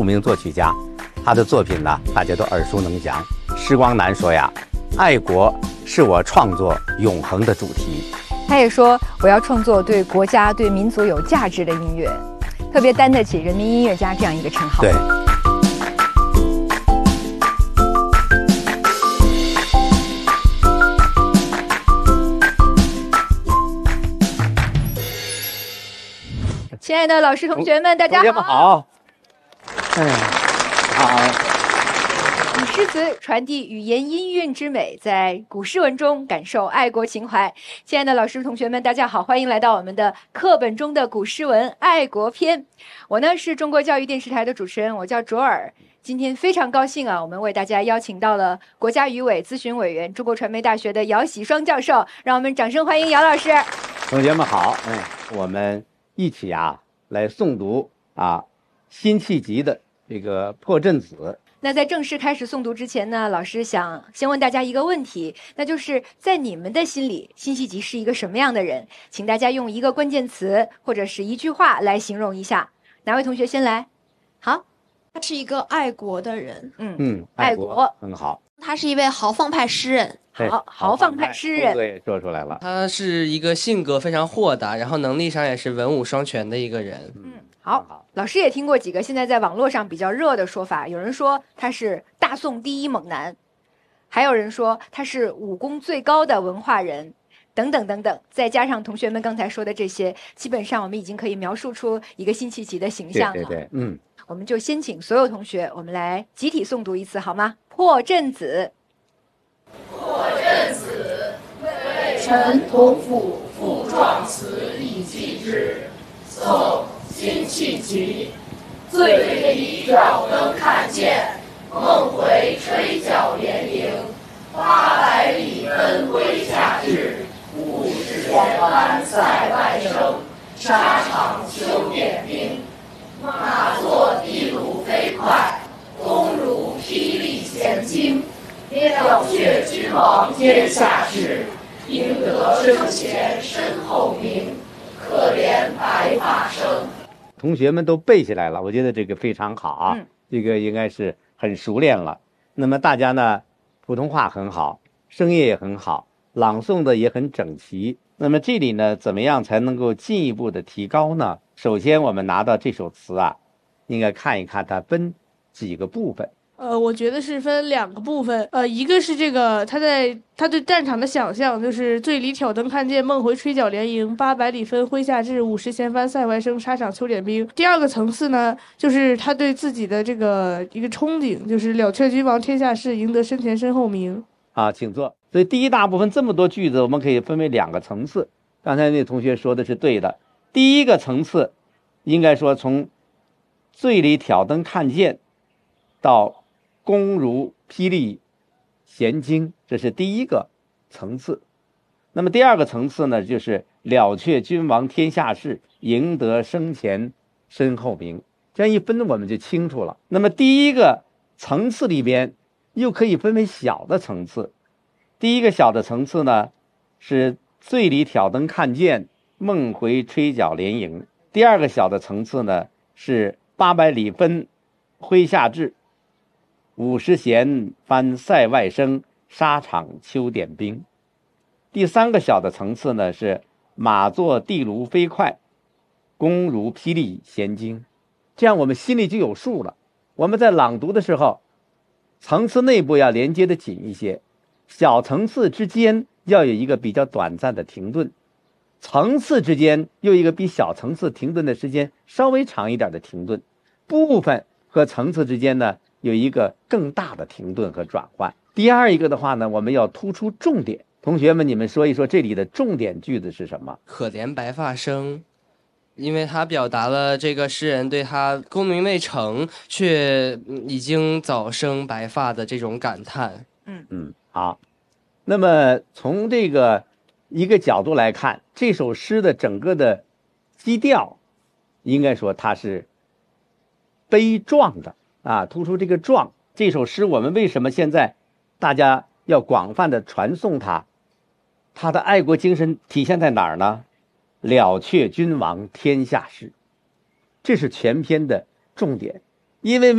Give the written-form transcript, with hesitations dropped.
名作曲家，他的作品呢，大家都耳熟能详。施光南说呀，爱国是我创作永恒的主题。 他也说，我要创作对国家、对民族有价值的音乐，特别担得起人民音乐家这样一个称号。 对。 亲爱的老师、同学们，大家好。好。 以诗词传递语言音韵之美，在古诗文中感受爱国情怀。亲爱的老师、同学们，大家好，欢迎来到我们的课本中的古诗文爱国篇。我呢是中国教育电视台的主持人，我叫卓尔。今天非常高兴啊，我们为大家邀请到了国家语委咨询委员、中国传媒大学的姚喜双教授，让我们掌声欢迎姚老师。 同学们好，我们一起来诵读辛弃疾的这个《破阵子》。 那在正式开始诵读之前呢，老师想先问大家一个问题，那就是在你们的心里，辛弃疾是一个什么样的人？请大家用一个关键词或者是一句话来形容一下。哪位同学先来？好， 他是一个爱国的人。 爱国很好。 他是一位豪放派诗人。 豪放派诗人， 对，说出来了。 他是一个性格非常豁达，然后能力上也是文武双全的一个人。 好，老师也听过几个现在在网络上比较热的说法，有人说他是大宋第一猛男，还有人说他是武功最高的文化人，等等等等。再加上同学们刚才说的这些，基本上我们已经可以描述出一个辛弃疾的形象了。 对， 我们就先请所有同学，我们来集体诵读一次好吗？破阵子。 破阵子，为臣同府赋壮词以寄之。宋辛弃疾。醉里挑灯看剑，梦回吹角连营。800里分麾下炙，50弦翻塞外声。沙场秋点兵，马作的卢飞快，弓如霹雳弦惊。了却君王天下事，赢得圣贤身后名。可怜白发生。 同学们都背下来了，我觉得这个非常好啊，这个应该是很熟练了。那么大家呢，普通话很好，声音也很好，朗诵的也很整齐。那么这里呢，怎么样才能够进一步的提高呢？首先我们拿到这首词应该看一看它分几个部分。 我觉得是分2个部分。一个是这个他对战场的想象，就是醉里挑灯看剑，梦回吹角连营，800里分麾下炙，50弦翻塞外声，沙场秋点兵。第2个层次呢，就是他对自己的这个一个憧憬，就是了却君王天下事，赢得身前身后名。 请坐。所以第一大部分这么多句子，我们可以分为2个层次。刚才那同学说的是对的。第一个层次，应该说从醉里挑灯看剑到弓如霹雳弦惊，这是第一个层次。那么第2个层次呢，就是了却君王天下事，赢得生前身后名。这样一分我们就清楚了。那么第一个层次里边又可以分为小的层次。第一个小的层次呢，是醉里挑灯看剑，梦回吹角连营。第2个小的层次呢，是800里分麾下炙，50弦翻塞外声，沙场秋点兵。第3个小的层次呢，是马作的卢飞快，弓如霹雳弦惊。这样我们心里就有数了。我们在朗读的时候，层次内部要连接的紧一些，小层次之间要有一个比较短暂的停顿，层次之间又一个比小层次停顿的时间稍微长一点的停顿，部分和层次之间呢，有一个更大的停顿和转换。第2个的话呢，我们要突出重点。同学们，你们说一说这里的重点句子是什么？ 可怜白发生，因为他表达了这个诗人对他功名未成却已经早生白发的这种感叹。 好。那么从这个一个角度来看，这首诗的整个的基调应该说它是悲壮的突出这个壮。这首诗我们为什么现在大家要广泛的传颂它？它的爱国精神体现在哪儿呢？了却君王天下事，这是全篇的重点。因为